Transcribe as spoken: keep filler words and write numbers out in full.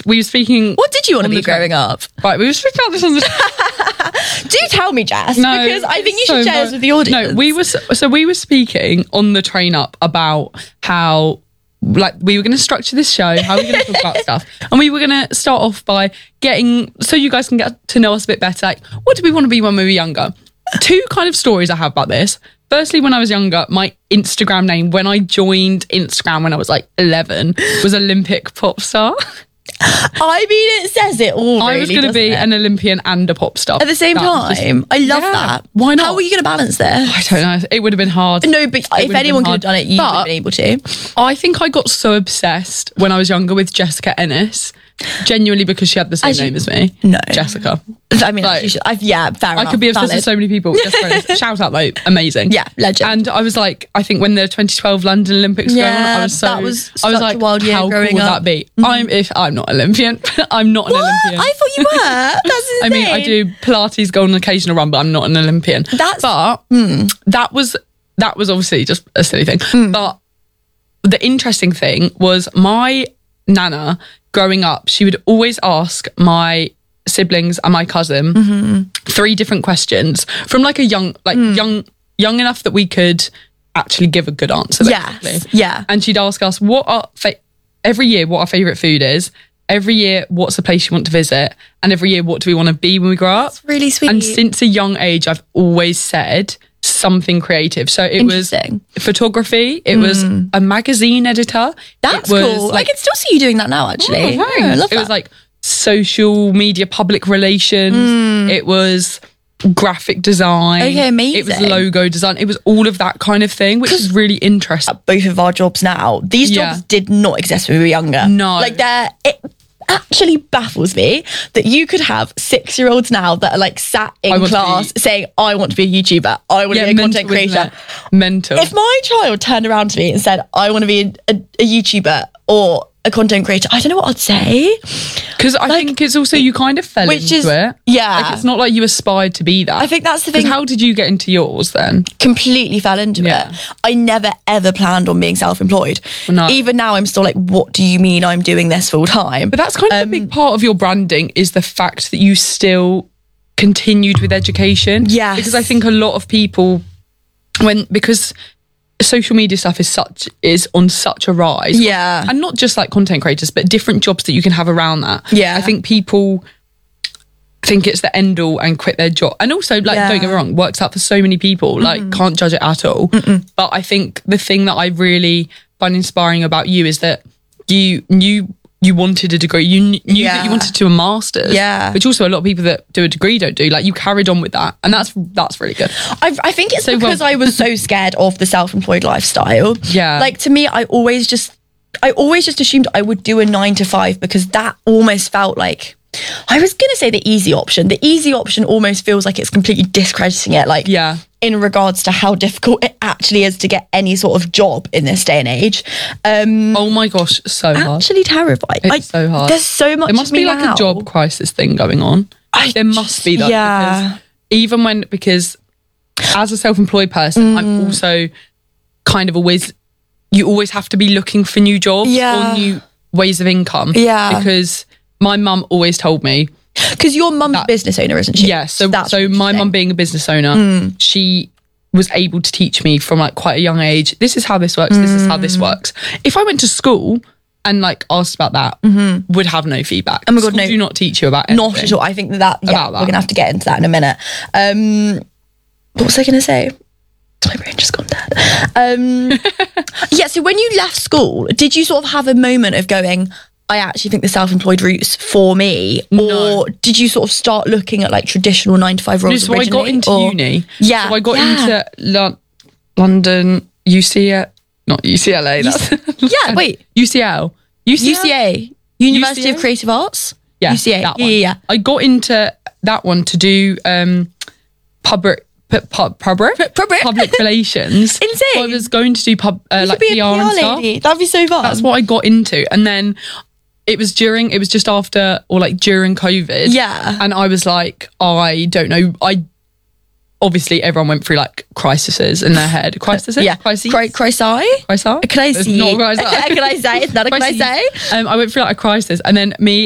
we were speaking. What did you want to on be the train. growing up? Right, we were speaking about this on the. Do tell me, Jess, No, because I think you so should share much- this with the audience. No, we were so, so we were speaking on the train up about how like we were going to structure this show, how we were going to talk about stuff, and we were going to start off by getting so you guys can get to know us a bit better. Like, what did we want to be when we were younger? Two kind of stories I have about this. Firstly, when I was younger, my Instagram name when I joined Instagram when I was like eleven was Olympic pop star. I mean, it says it all. I really, was going to doesn't be it? an Olympian and a pop star At the same That was just- time. I love Yeah, that. why not? How were you going to balance this? I don't know. It would have been hard. No, but if would've anyone been could have hard. done it, you would But have been able to. I think I got so obsessed when I was younger with Jessica Ennis, genuinely because she had the same As you- name as me. No. Jessica. I mean, Like, you should, I've, yeah, fair enough. I could be obsessed valid. with so many people. Jessica Ennis. Shout out though, amazing. Yeah, legend. And I was like, I think when the twenty twelve London Olympics were going on, Yeah, I was so, that was I was such a like, wild year how cool growing would up. that be? I'm if I'm not Olympian, I'm not an What? Olympian. I thought you were. That's insane. I mean, I do Pilates, go on an occasional run, but I'm not an Olympian. That's- but that was that was obviously just a silly thing. But the interesting thing was my nana growing up, she would always ask my siblings and my cousin three different questions from like a young, like young, young enough that we could actually give a good answer. Yes, basically. yeah. And she'd ask us what our fa- every year what our favourite food is. Every year, what's the place you want to visit? And every year, what do we want to be when we grow up? That's really sweet. And since a young age, I've always said something creative. So it was Interesting. photography. It was a magazine editor. That's it was cool. I Like, can still see you doing that now, actually. Oh, Yeah, thanks. I love it that. was like social media, public relations. It was graphic design. Okay, amazing. It was logo design. It was all of that kind of thing, which is really interesting. both of our jobs now. These Yeah. jobs did not exist when we were younger. No. Like they're it actually baffles me that you could have six year olds now that are like sat I in want to class be- saying, I want to be a YouTuber, I want to be a mental, content isn't creator. it? Mental. If my child turned around to me and said, I want to be a, a, a YouTuber or a content creator, I don't know what I'd say. Because I Like, think it's also you kind of fell which into is- it. yeah. Like it's not like you aspired to be that. I think that's the 'Cause thing. how did you get into yours then? Completely fell into Yeah. it. I never ever planned on being self-employed. No. Even now I'm still like, what do you mean I'm doing this full time? But that's kind of a Um, big part of your branding is the fact that you still continued with education. Yes. Because I think a lot of people, when because social media stuff is such is on such a rise. Yeah. And not just like content creators, but different jobs that you can have around that. Yeah. I think people think it's the end all and quit their job. And also, like, Yeah. don't get me wrong, works out for so many people. Like, can't judge it at all. But I think the thing that I really find inspiring about you is that you knew you wanted a degree. You kn- knew that Yeah. you wanted to do a master's. Yeah. Which also a lot of people that do a degree don't do. Like, you carried on with that. And that's that's really good. I, I think it's So, well- because I was so scared of the self-employed lifestyle. Yeah. Like to me, I always just, I always just assumed I would do a nine to five because that almost felt like, I was going to say the easy option. The easy option almost feels like it's completely discrediting it. Like Yeah. in regards to how difficult it actually is to get any sort of job in this day and age. Um, Oh my gosh, so hard. actually terrified. It's I- so hard. There's so much There must of me be like now. a job crisis thing going on. I there must be that. yeah. Because even when, because as a self-employed person, Mm. I'm also kind of always, you always have to be looking for new jobs Yeah. or new ways of income. Yeah. Because my mum always told me, Because your mum's a business owner, isn't she? yeah, so, That's so my interesting. mum being a business owner, Mm. she was able to teach me from like quite a young age, this is how this works, this is how this Mm. works. If I went to school and like asked about that, would have no feedback. Oh my God, Schools no. do not teach you about anything. Not at all. I think that, that yeah, About that. we're gonna have to get into that in a minute. Um, what was I gonna say? My brain just gone dead. Um, yeah. So when you left school, did you sort of have a moment of going, I actually think the self-employed route's for me, No. or did you sort of start looking at like traditional nine to five roles? No, so I got originally, into or- uni. Yeah, So I got yeah. into Lo- London, U C L, not U C L A. That's Yeah, wait. U C L. U C A, University U C A? of Creative Arts. Yeah, U C A. that Yeah, one. yeah, yeah. I got into that one to do um, public. pu- pu- Public, Public? public relations. Insane. So I was going to do pub, uh, You like could be P a R P and R stuff. lady. That'd be so fun. That's what I got into, and then it was during. It was just after or like during COVID. Yeah. and I was like, I don't know. I obviously everyone went through like crises in their head. Crises. Yeah. Crises. Cri- Crisai? Crisis? Can I It's see? not a crisis. Can I say? It's not a can I Crises. say? Um, I went through like a crisis, and then me